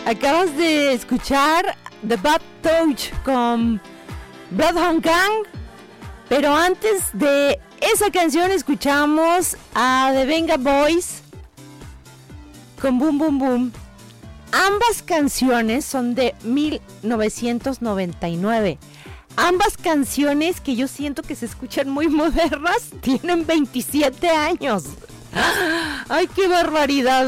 Acabas de escuchar The Bad Touch con Bloodhound Gang, pero antes de esa canción escuchamos a The Venga Boys con Boom Boom Boom. Ambas canciones son de 1999. Ambas canciones que yo siento que se escuchan muy modernas tienen 27 años. ¡Ay, qué barbaridad!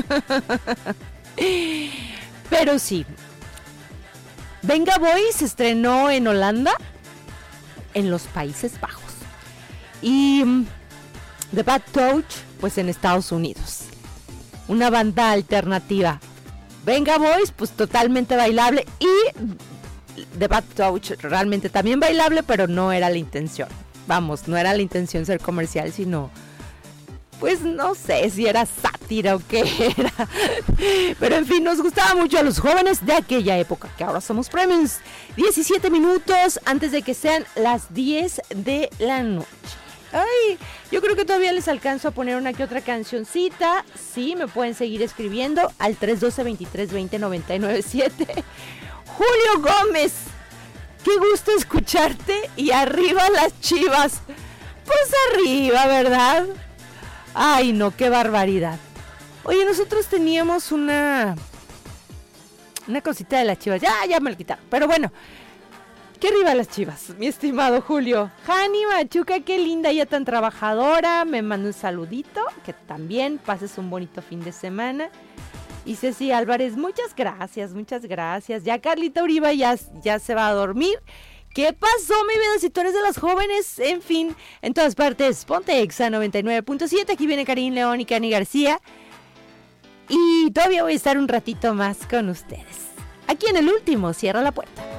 Pero sí, Venga Boys se estrenó en Holanda, en los Países Bajos, y The Bad Touch, pues en Estados Unidos. Una banda alternativa. Venga Boys, pues totalmente bailable, y The Bad Touch realmente también bailable, pero no era la intención. Vamos, no era la intención ser comercial, sino... pues no sé si era sátira o qué era. Pero en fin, nos gustaba mucho a los jóvenes de aquella época, que ahora somos premiums. 17 minutos antes de que sean las 10 de la noche. Ay, yo creo que todavía les alcanzo a poner una que otra cancioncita. Sí, me pueden seguir escribiendo al 312-2320-997. Julio Gómez, qué gusto escucharte. Y arriba las Chivas. Pues arriba, ¿verdad? Ay, no, qué barbaridad. Oye, nosotros teníamos una cosita de las Chivas. Ya me la quitaron. Pero bueno, qué arriba las Chivas, mi estimado Julio. Jani Machuca, qué linda, ella tan trabajadora. Me manda un saludito. Que también pases un bonito fin de semana. Y Ceci Álvarez, muchas gracias. Ya Carlita Uribe ya se va a dormir. ¿Qué pasó, mi vida? Si tú eres de las jóvenes, en fin, en todas partes, ponte Exa 99.7, aquí viene Karim León y Cani García, y todavía voy a estar un ratito más con ustedes. Aquí en el último, cierra la puerta.